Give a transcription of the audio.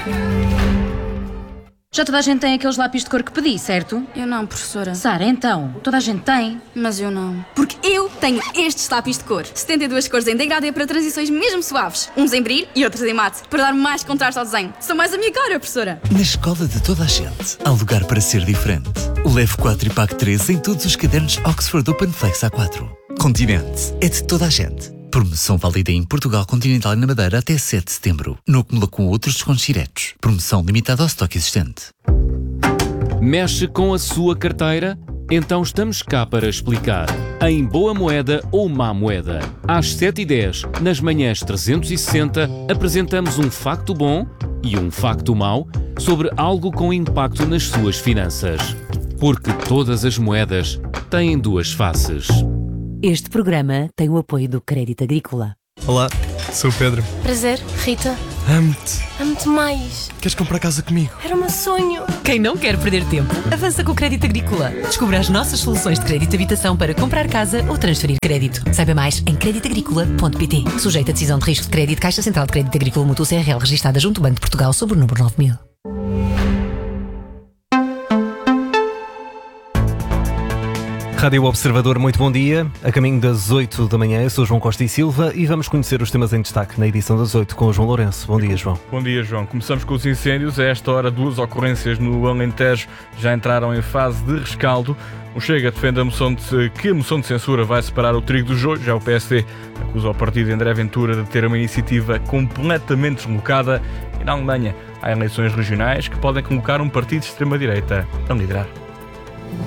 Já toda a gente tem aqueles lápis de cor que pedi, certo? Eu não, professora. Sara, então, toda a gente tem. Mas eu não. Porque eu tenho estes lápis de cor. 72 cores em degradê para transições mesmo suaves. Uns em brilho e outros em mate, para dar mais contraste ao desenho. São mais a minha cara, professora. Na escola de toda a gente, há lugar para ser diferente. Leve 4 e pague 3 em todos os cadernos Oxford Open Flex A4. Continente é de toda a gente. Promoção válida em Portugal Continental e na Madeira até 7 de setembro. Não acumula com outros descontos diretos. Promoção limitada ao estoque existente. Mexe com a sua carteira? Então estamos cá para explicar. Em Boa Moeda ou Má Moeda. Às 7h10, nas manhãs 360, apresentamos um facto bom e um facto mau sobre algo com impacto nas suas finanças. Porque todas as moedas têm duas faces. Este programa tem o apoio do Crédito Agrícola. Olá, sou o Pedro. Prazer, Rita. Amo-te. Amo-te mais. Queres comprar casa comigo? Era o meu sonho. Quem não quer perder tempo, avança com o Crédito Agrícola. Descubra as nossas soluções de crédito de habitação para comprar casa ou transferir crédito. Saiba mais em creditagricola.pt. Sujeito a decisão de risco de crédito, Caixa Central de Crédito Agrícola Mútuo CRL, registada junto ao Banco de Portugal sob o número 9000. Rádio Observador, muito bom dia. A caminho das 8 da manhã, eu sou João Costa e Silva e vamos conhecer os temas em destaque na edição das 8 com o João Lourenço. Bom dia, João. Bom dia, João. Começamos com os incêndios. A esta hora, 2 ocorrências no Alentejo já entraram em fase de rescaldo. O Chega defende que a moção de censura vai separar o trigo do joio. Já o PSD acusa o partido André Ventura de ter uma iniciativa completamente deslocada. E na Alemanha há eleições regionais que podem colocar um partido de extrema-direita a liderar.